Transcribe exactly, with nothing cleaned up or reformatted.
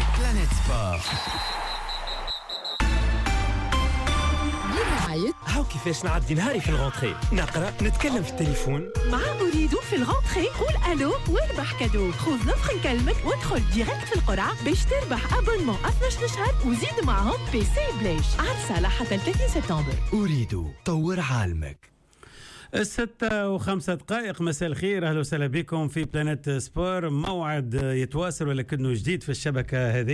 بلانيت سبور. هاو كيفاش نعدي نهاري في الغونتري، نقرا نتكلم في التليفون مع أريد في الغونتري. قول ألو واربح كادو. خذ نفخ نكلمك وادخل ديريكت في القرعة باش تربح أبونمون اثنا عشر شهر وزيد معهم بي سي بلاش. عرسة لحتى ثلاثين سبتمبر. أريد طور عالمك. الستة وخمسة دقائق. مساء الخير، أهلا وسهلا بكم في بلانيت سبور. موعد يتواصل ولكنه جديد في الشبكة هذه.